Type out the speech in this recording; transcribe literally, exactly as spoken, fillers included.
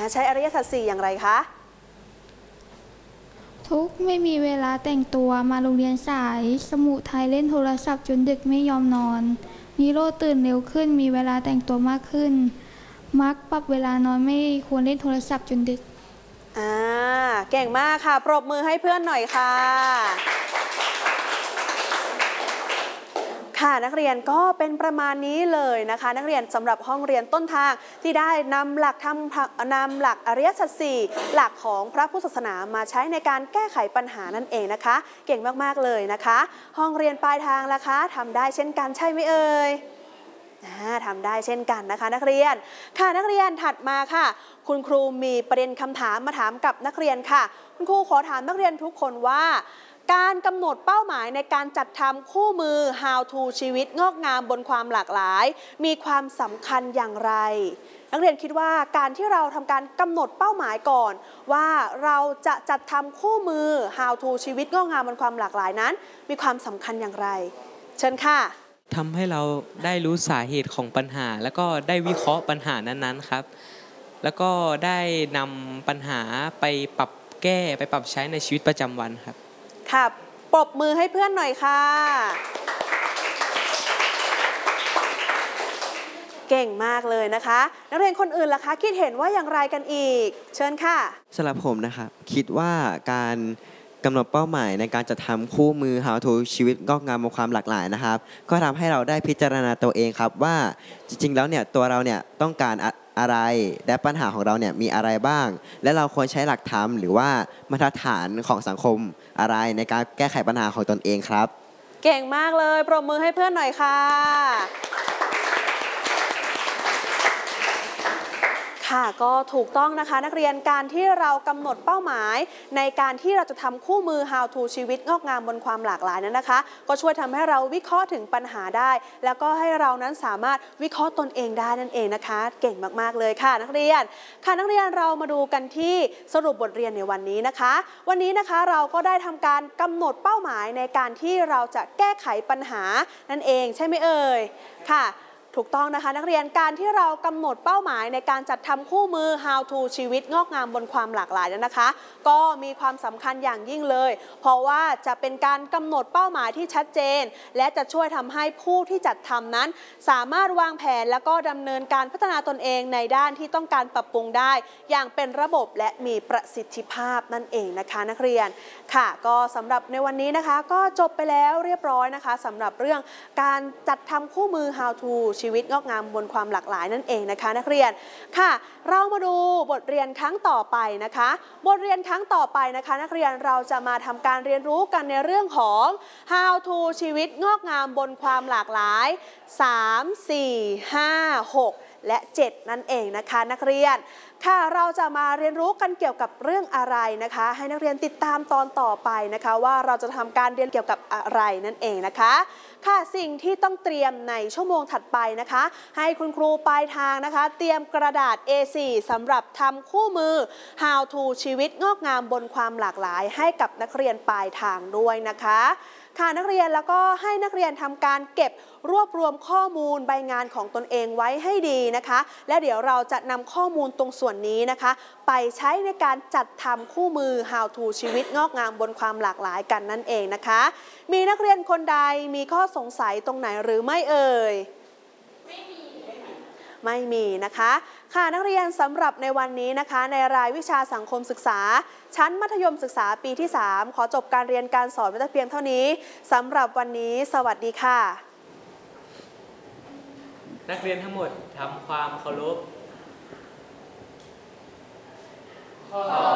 ใช้อริยสัจสี่อย่างไรคะทุกไม่มีเวลาแต่งตัวมาโรงเรียนสายสมุทัยเล่นโทรศัพท์จนดึกไม่ยอมนอนนิโรธตื่นเร็วขึ้นมีเวลาแต่งตัวมากขึ้นมักปรับเวลานอนไม่ควรเล่นโทรศัพท์จนดึกอ่าเก่งมากค่ะปรบมือให้เพื่อนหน่อยค่ะค่ะนักเรียนก็เป็นประมาณนี้เลยนะคะนักเรียนสำหรับห้องเรียนต้นทางที่ได้นำหลักธรรมนำหลักอริยสัจสี่หลักของพระพุทธศาสนามาใช้ในการแก้ไขปัญหานั่นเองนะคะเก่งมากๆเลยนะคะห้องเรียนปลายทางล่ะคะทำได้เช่นกันใช่ไหมเอ่ยทำได้เช่นกันนะคะนักเรียนค่ะนักเรียนถัดมาค่ะคุณครูมีประเด็นคำถามมาถามกับนักเรียนค่ะคุณครูขอถามนักเรียนทุกคนว่าการกำหนดเป้าหมายในการจัดทำคู่มือ How to ชีวิตงอกงามบนความหลากหลายมีความสำคัญอย่างไรนักเรียนคิดว่าการที่เราทำการกำหนดเป้าหมายก่อนว่าเราจะจัดทำคู่มือ How to ชีวิตงอกงามบนความหลากหลายนั้นมีความสำคัญอย่างไรเชิญค่ะทำให้เราได้รู้สาเหตุของปัญหาแล้วก็ได้วิเคราะห์ปัญหานั้นๆครับแล้วก็ได้นำปัญหาไปปรับแก้ไปปรับใช้ในชีวิตประจำวันครับค่ะปรบมือให้เพื่อนหน่อยค่ะเก่งมากเลยนะคะนักเรียนคนอื่นล่ะคะคิดเห็นว่าอย่างไรกันอีกเชิญค่ะสำหรับผมนะครับคิดว่าการกำหนดเป้าหมายในการจัดทำคู่มือ How to ชีวิตงอกงามบนความหลากหลายนะครับก็ทำให้เราได้พิจารณาตัวเองครับว่าจริงๆแล้วเนี่ยตัวเราเนี่ยต้องการอะไรและปัญหาของเราเนี่ยมีอะไรบ้างและเราควรใช้หลักธรรมหรือว่ามาตรฐานของสังคมอะไรในการแก้ไขปัญหาของตนเองครับเก่งมากเลยปรบมือให้เพื่อนหน่อยค่ะค่ะก็ถูกต้องนะคะนักเรียนการที่เรากำหนดเป้าหมายในการที่เราจะทำคู่มือ How to ชีวิตงอกงามบนความหลากหลายนั้นนะคะก็ช่วยทำให้เราวิเคราะห์ถึงปัญหาได้แล้วก็ให้เรานั้นสามารถวิเคราะห์ตนเองได้นั่นเองนะคะเก่งมากๆเลยค่ะนักเรียนค่ะนักเรียนเรามาดูกันที่สรุปบทเรียนในวันนี้นะคะวันนี้นะคะเราก็ได้ทำการกำหนดเป้าหมายในการที่เราจะแก้ไขปัญหานั่นเองใช่ไหมเอ่ยค่ะถูกต้องนะคะนักเรียนการที่เรากำหนดเป้าหมายในการจัดทำคู่มือ How to ชีวิตงอกงามบนความหลากหลายนั้นนะคะก็มีความสำคัญอย่างยิ่งเลยเพราะว่าจะเป็นการกำหนดเป้าหมายที่ชัดเจนและจะช่วยทำให้ผู้ที่จัดทำนั้นสามารถวางแผนและก็ดำเนินการพัฒนาตนเองในด้านที่ต้องการปรับปรุงได้อย่างเป็นระบบและมีประสิทธิภาพนั่นเองนะคะนักเรียนค่ะก็สำหรับในวันนี้นะคะก็จบไปแล้วเรียบร้อยนะคะสำหรับเรื่องการจัดทำคู่มือ How to ชีวิตงอกงามบนความหลากหลายนั่นเองนะคะนักเรียนค่ะเรามาดูบทเรียนครั้งต่อไปนะคะบทเรียนครั้งต่อไปนะคะนักเรียนเราจะมาทำการเรียนรู้กันในเรื่องของ How to ชีวิตงอกงามบนความหลากหลายสาม สี่ ห้า หกและเจ็ดนั่นเองนะคะนักเรียนค่ะเราจะมาเรียนรู้กันเกี่ยวกับเรื่องอะไรนะคะให้นักเรียนติดตามตอนต่อไปนะคะว่าเราจะทำการเรียนเกี่ยวกับอะไรนั่นเองนะคะค่ะสิ่งที่ต้องเตรียมในชั่วโมงถัดไปนะคะให้คุณครูปลายทางนะคะเตรียมกระดาษ เอ โฟร์ สำหรับทำคู่มือ How to ชีวิตงอกงามบนความหลากหลายให้กับนักเรียนปลายทางด้วยนะคะค่ะนักเรียนแล้วก็ให้นักเรียนทำการเก็บรวบรวมข้อมูลใบงานของตนเองไว้ให้ดีนะคะและเดี๋ยวเราจะนำข้อมูลตรงส่วนนี้นะคะไปใช้ในการจัดทำคู่มือ How to ชีวิตงอกงามบนความหลากหลายกันนั่นเองนะคะมีนักเรียนคนใดมีข้อสงสัยตรงไหนหรือไม่เอ่ยไม่มีไม่มีนะคะค่ะนักเรียนสำหรับในวันนี้นะคะในรายวิชาสังคมศึกษาชั้นมัธยมศึกษาปีที่สามขอจบการเรียนการสอนไว้แต่เพียงเท่านี้สำหรับวันนี้สวัสดีค่ะนักเรียนทั้งหมดทำความเคารพ